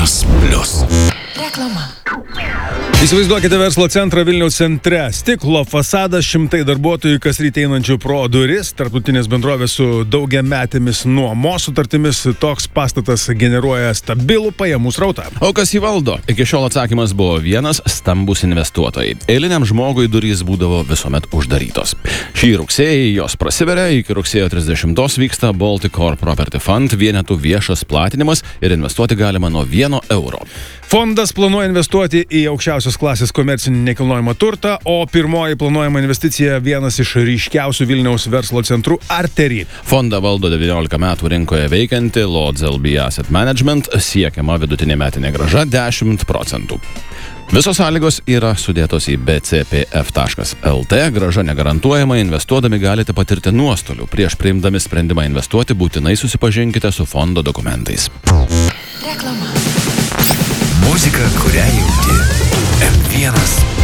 Euras Plus. Reklama. Įsivaizduokite verslo centrą Vilniaus centre. Stiklo fasadas, 100 darbuotojų kas ryte einančių pro duris, tarptautinės bendrovės su daugiametėmis nuomos sutartimis. Toks pastatas generuoja stabilų pajamų srautą. O kas jį valdo? Iki šiol atsakymas buvo vienas – stambus investuotojai. Eiliniam žmogui durys būdavo visuomet uždarytos. Šį rugsėjį jos prasiveria, iki rugsėjo 30 vyksta Baltic Core Property Fund, vienetų viešas platinimas ir investuoti galima nuo 1 euro. Fondas planuoja investuoti į aukščiausios klasės komercinį nekilnojamą turtą, o pirmoji planuojama investicija vienas iš ryškiausių Vilniaus verslo centrų Artery. Fondą valdo 19 metų rinkoje veikianti Lords LB Asset Management, siekiama vidutinė metinė grąža 10%. Visos sąlygos yra sudėtos į bcpf.lt, grąža negarantuojama, investuodami galite patirti nuostolių. Prieš priimdami sprendimą investuoti būtinai susipažinkite su fondo dokumentais. Reklama. Muzika, kurią jauti.